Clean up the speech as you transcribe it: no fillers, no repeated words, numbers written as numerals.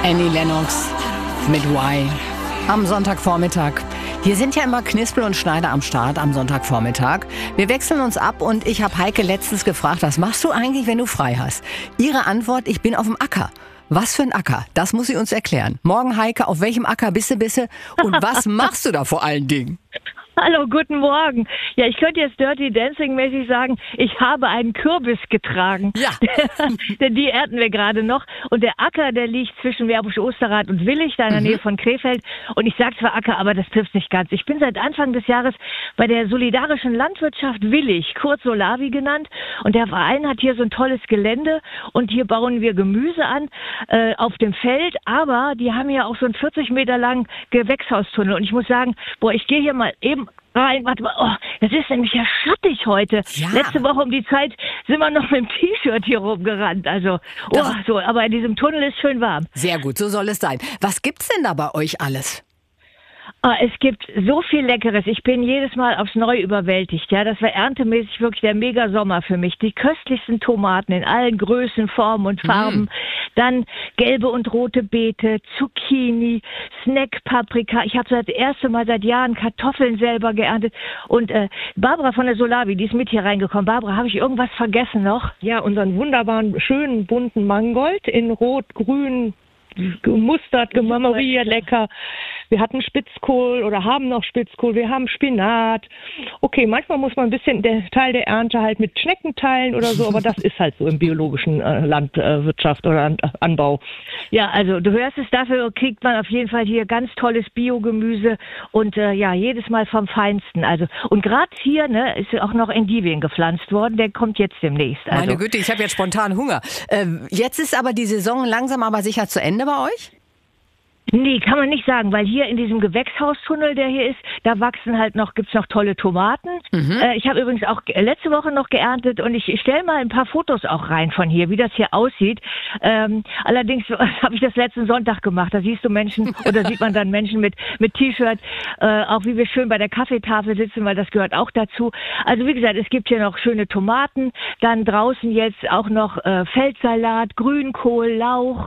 Annie Lennox mit Why am Sonntagvormittag. Hier sind ja immer Knispel und Schneider am Start am Sonntagvormittag. Wir wechseln uns ab und ich habe Heike letztens gefragt, was machst du eigentlich, wenn du frei hast? Ihre Antwort, ich bin auf dem Acker. Was für ein Acker? Das muss sie uns erklären. Morgen, Heike, auf welchem Acker bist du? Und was machst du da vor allen Dingen? Hallo, guten Morgen. Ja, ich könnte jetzt Dirty Dancing-mäßig sagen, ich habe einen Kürbis getragen. Ja. Denn die ernten wir gerade noch. Und der Acker, der liegt zwischen Meerbusch-Osterrad und Willich, da in der Nähe von Krefeld. Und ich sage zwar Acker, aber das trifft nicht ganz. Ich bin seit Anfang des Jahres bei der Solidarischen Landwirtschaft Willich, kurz Solavi genannt. Und der Verein hat hier so ein tolles Gelände. Und hier bauen wir Gemüse an auf dem Feld. Aber die haben ja auch so einen 40 Meter langen Gewächshaustunnel. Und ich muss sagen, ich gehe hier mal eben rein, warte mal, das ist nämlich ja schattig heute. Ja. Letzte Woche um die Zeit sind wir noch mit dem T-Shirt hier rumgerannt. Also, aber in diesem Tunnel ist schön warm. Sehr gut, so soll es sein. Was gibt's denn da bei euch alles? Es gibt so viel Leckeres. Ich bin jedes Mal aufs Neue überwältigt. Ja, das war erntemäßig wirklich der Mega-Sommer für mich. Die köstlichsten Tomaten in allen Größen, Formen und Farben. Dann gelbe und rote Beete, Zucchini, Snack-Paprika. Ich habe das erste Mal seit Jahren Kartoffeln selber geerntet. Und Barbara von der Solavi, die ist mit hier reingekommen. Barbara, habe ich irgendwas vergessen noch? Ja, unseren wunderbaren, schönen, bunten Mangold in Rot, Grün, gemustert, gemarmoriert, lecker. Wir hatten Spitzkohl oder haben noch Spitzkohl, wir haben Spinat. Okay, manchmal muss man ein bisschen den Teil der Ernte halt mit Schnecken teilen oder so, aber das ist halt so im biologischen Landwirtschaft oder Anbau. Ja, also du hörst es, dafür kriegt man auf jeden Fall hier ganz tolles Biogemüse und jedes Mal vom Feinsten. Also und gerade hier ist auch noch Endivien gepflanzt worden, der kommt jetzt demnächst. Also. Meine Güte, ich habe jetzt spontan Hunger. Jetzt ist aber die Saison langsam aber sicher zu Ende bei euch? Nee, kann man nicht sagen, weil hier in diesem Gewächshaustunnel, der hier ist, da gibt's noch tolle Tomaten. Ich habe übrigens auch letzte Woche noch geerntet und ich stelle mal ein paar Fotos auch rein von hier, wie das hier aussieht. Allerdings habe ich das letzten Sonntag gemacht. Da siehst du Menschen oder sieht man dann Menschen mit T-Shirt, auch wie wir schön bei der Kaffeetafel sitzen, weil das gehört auch dazu. Also wie gesagt, es gibt hier noch schöne Tomaten, dann draußen jetzt auch noch Feldsalat, Grünkohl, Lauch,